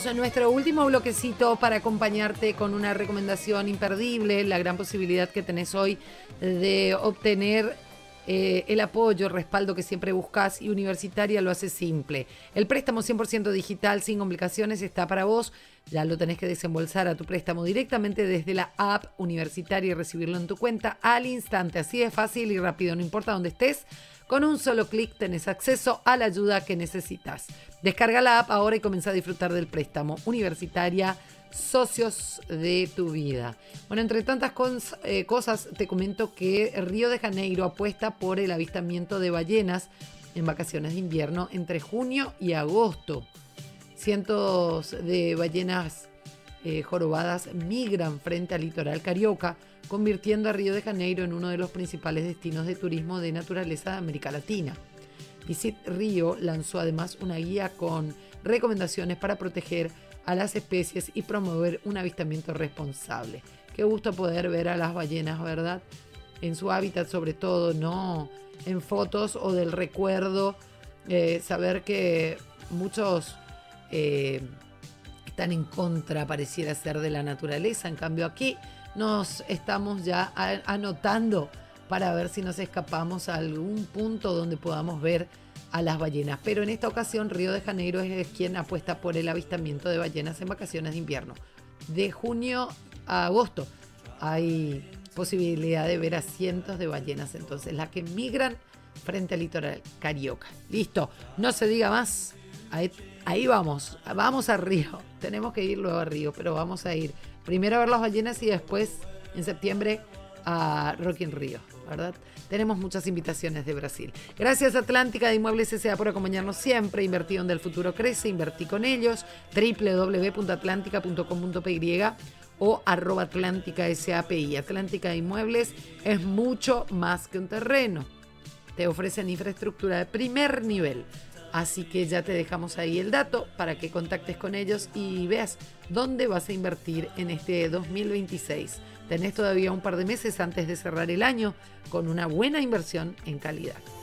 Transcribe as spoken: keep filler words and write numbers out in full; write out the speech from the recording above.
tenemos nuestro último bloquecito para acompañarte con una recomendación imperdible, la gran posibilidad que tenés hoy de obtener eh, el apoyo, el respaldo que siempre buscas, y Universitaria lo hace simple. El préstamo cien por ciento digital sin complicaciones está para vos. Ya lo tenés que desembolsar a tu préstamo directamente desde la app Universitaria y recibirlo en tu cuenta al instante. Así de fácil y rápido, no importa dónde estés. Con un solo clic tenés acceso a la ayuda que necesitas. Descarga la app ahora y comienza a disfrutar del préstamo. Universitaria, socios de tu vida. Bueno, entre tantas cons, eh, cosas, te comento que Río de Janeiro apuesta por el avistamiento de ballenas en vacaciones de invierno entre junio y agosto. Cientos de ballenas eh, jorobadas migran frente al litoral carioca, convirtiendo a Río de Janeiro en uno de los principales destinos de turismo de naturaleza de América Latina. Visit Río lanzó además una guía con recomendaciones para proteger a las especies y promover un avistamiento responsable. Qué gusto poder ver a las ballenas, ¿verdad? En su hábitat, sobre todo, no en fotos o del recuerdo. Eh, saber que muchos eh, están en contra, pareciera ser, de la naturaleza. En cambio, aquí nos estamos ya anotando para ver si nos escapamos a algún punto donde podamos ver a las ballenas. Pero en esta ocasión Río de Janeiro es quien apuesta por el avistamiento de ballenas en vacaciones de invierno. De junio a agosto hay posibilidad de ver a cientos de ballenas, entonces las que migran frente al litoral carioca. Listo, no se diga más. Ahí, ahí vamos, vamos a Río. Tenemos que ir luego a Río, pero vamos a ir primero a ver las ballenas y después, en septiembre, a Rock in Rio, ¿verdad? Tenemos muchas invitaciones de Brasil. Gracias Atlántica de Inmuebles S A por acompañarnos siempre. Invertí donde el futuro crece, invertí con ellos. doble u doble u doble u punto atlántica punto com punto pe ye o arroba Atlántica S A P I. Atlántica de Inmuebles es mucho más que un terreno. Te ofrecen infraestructura de primer nivel. Así que ya te dejamos ahí el dato para que contactes con ellos y veas dónde vas a invertir en este dos mil veintiséis. Tenés todavía un par de meses antes de cerrar el año con una buena inversión en calidad.